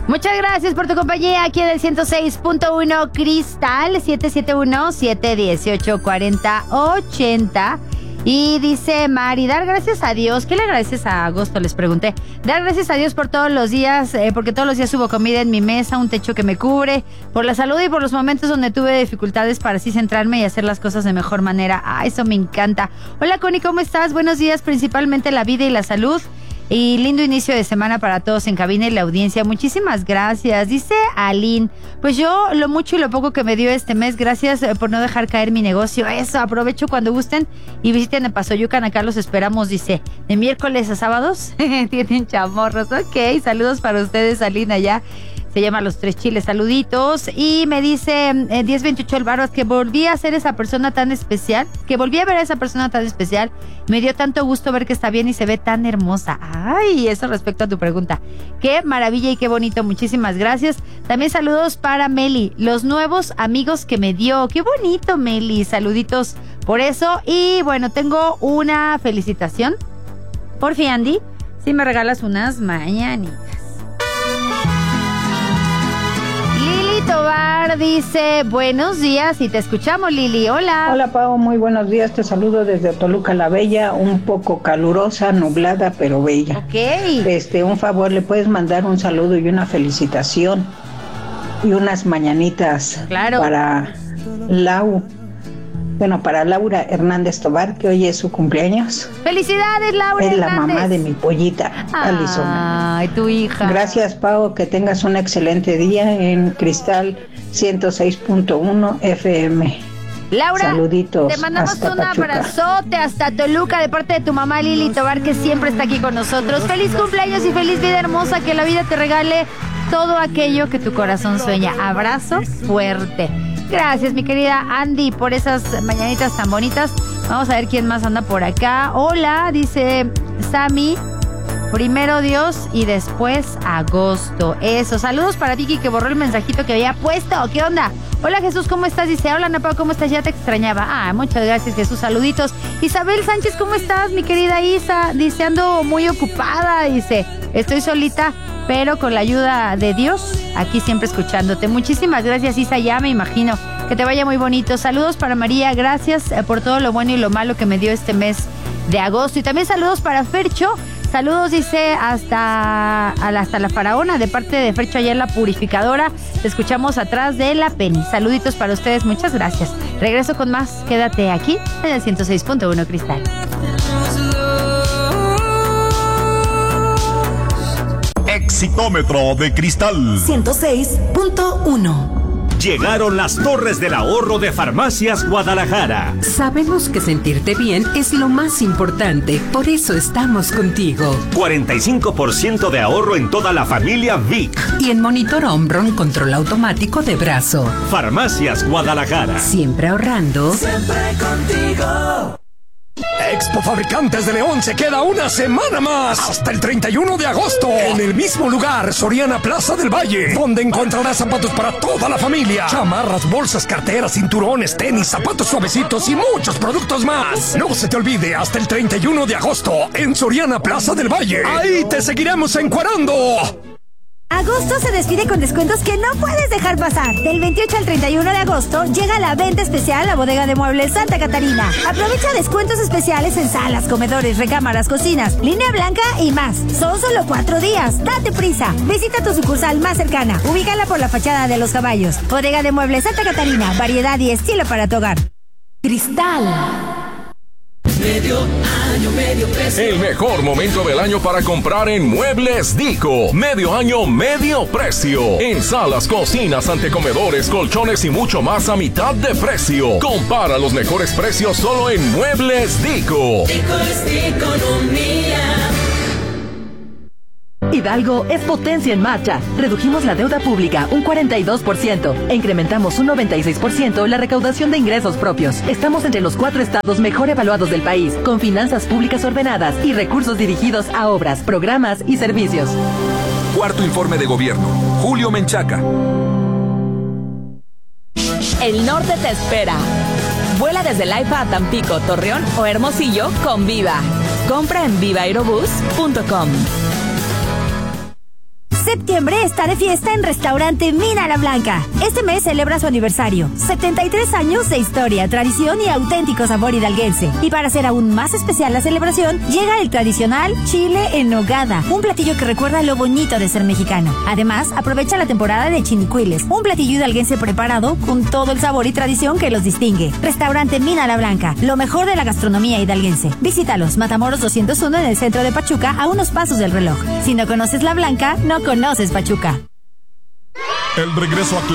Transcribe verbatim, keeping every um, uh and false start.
Muchas gracias por tu compañía aquí en el ciento seis punto uno Cristal, siete siete uno, siete uno ocho, cuatro cero ocho cero. Y dice Mari, dar gracias a Dios. ¿Qué le agradeces a Agosto? Les pregunté. Dar gracias a Dios por todos los días, eh, porque todos los días hubo comida en mi mesa, un techo que me cubre, por la salud y por los momentos donde tuve dificultades para así centrarme y hacer las cosas de mejor manera. Ah, eso me encanta. Hola, Connie, ¿cómo estás? Buenos días, principalmente la vida y la salud. Y lindo inicio de semana para todos en cabina y la audiencia. Muchísimas gracias. Dice Aline, pues yo lo mucho y lo poco que me dio este mes, gracias por no dejar caer mi negocio. Eso, aprovecho cuando gusten y visiten el Pasoyucan. Acá los esperamos, dice, de miércoles a sábados. Tienen chamorros. Ok, saludos para ustedes, Aline, allá. Se llama Los Tres Chiles, saluditos. Y me dice eh, diez veintiocho el Barbas que volví a ser esa persona tan especial, que volví a ver a esa persona tan especial. Me dio tanto gusto ver que está bien y se ve tan hermosa. Ay, eso respecto a tu pregunta. Qué maravilla y qué bonito, muchísimas gracias. También saludos para Meli, los nuevos amigos que me dio. Qué bonito, Meli, saluditos por eso. Y bueno, tengo una felicitación. Por fin, Andy, si me regalas unas mañanitas. Tobar dice, buenos días y te escuchamos, Lili. Hola. Hola, Pau, muy buenos días. Te saludo desde Toluca la Bella, un poco calurosa, nublada, pero bella. Ok. Este, un favor, ¿le puedes mandar un saludo y una felicitación y unas mañanitas? Claro. Para Lau, bueno, para Laura Hernández Tobar, que hoy es su cumpleaños. ¡Felicidades, Laura Es la Hernández! mamá de mi pollita, Alison. Ay, tu hija. Gracias, Pau, que tengas un excelente día en Cristal ciento seis punto uno F M. Laura, saluditos, te mandamos un abrazote hasta Toluca de parte de tu mamá Lili Tobar, que siempre está aquí con nosotros. Feliz cumpleaños y feliz vida hermosa, que la vida te regale todo aquello que tu corazón sueña. Abrazo fuerte. Gracias, mi querida Andy, por esas mañanitas tan bonitas. Vamos a ver quién más anda por acá. Hola, dice Sammy. Primero Dios y después agosto. Eso, saludos para Vicky, que borró el mensajito que había puesto. ¿Qué onda? Hola, Jesús, ¿cómo estás? Dice, hola, Napa, ¿cómo estás? Ya te extrañaba. Ah, muchas gracias, Jesús, saluditos. Isabel Sánchez, ¿cómo estás, mi querida Isa? Dice, ando muy ocupada. Dice, estoy solita, pero con la ayuda de Dios, aquí siempre escuchándote. Muchísimas gracias, Isa, ya me imagino que te vaya muy bonito. Saludos para María, gracias por todo lo bueno y lo malo que me dio este mes de agosto. Y también saludos para Fercho. Saludos, dice, hasta, hasta la Faraona, de parte de Fercho allá en la Purificadora. Te escuchamos atrás de la Penny. Saluditos para ustedes, muchas gracias. Regreso con más, quédate aquí en el ciento seis punto uno Cristal. Exitómetro de Cristal ciento seis punto uno. Llegaron las Torres del Ahorro de Farmacias Guadalajara. Sabemos que sentirte bien es lo más importante, por eso estamos contigo. cuarenta y cinco por ciento de ahorro en toda la familia Vic. Y en Monitor Omron, control automático de brazo. Farmacias Guadalajara. Siempre ahorrando. Siempre contigo. Expo Fabricantes de León se queda una semana más, hasta el treinta y uno de agosto, en el mismo lugar, Soriana Plaza del Valle, donde encontrarás zapatos para toda la familia, chamarras, bolsas, carteras, cinturones, tenis, zapatos suavecitos y muchos productos más. No se te olvide, hasta el treinta y uno de agosto, en Soriana Plaza del Valle. Ahí te seguiremos encuerando. Agosto se despide con descuentos que no puedes dejar pasar. Del veintiocho al treinta y uno de agosto llega la venta especial a Bodega de Muebles Santa Catarina. Aprovecha descuentos especiales en salas, comedores, recámaras, cocinas, línea blanca y más. Son solo cuatro días. Date prisa. Visita tu sucursal más cercana. Ubícala por la fachada de Los Caballos. Bodega de Muebles Santa Catarina. Variedad y estilo para tu hogar. Cristal. Medio año, medio precio. El mejor momento del año para comprar en Muebles Dico. Medio año, medio precio. En salas, cocinas, antecomedores, colchones y mucho más a mitad de precio. Compara los mejores precios solo en Muebles Dico. Dico es economía. Hidalgo es potencia en marcha. Redujimos la deuda pública un cuarenta y dos por ciento e incrementamos un noventa y seis por ciento la recaudación de ingresos propios. Estamos entre los cuatro estados mejor evaluados del país, con finanzas públicas ordenadas y recursos dirigidos a obras, programas y servicios. Cuarto informe de gobierno. Julio Menchaca. El norte te espera. Vuela desde Laifa a Tampico, Torreón o Hermosillo con Viva. Compra en viva aerobús punto com. Se septiembre está de fiesta en Restaurante Mina La Blanca. Este mes celebra su aniversario. setenta y tres años de historia, tradición y auténtico sabor hidalguense. Y para hacer aún más especial la celebración, llega el tradicional chile en nogada, un platillo que recuerda lo bonito de ser mexicano. Además, aprovecha la temporada de chinicuiles, un platillo hidalguense preparado con todo el sabor y tradición que los distingue. Restaurante Mina La Blanca, lo mejor de la gastronomía hidalguense. Visítalos, Matamoros doscientos uno en el centro de Pachuca, a unos pasos del reloj. Si no conoces La Blanca, no conoces Pachuca. El regreso a clase.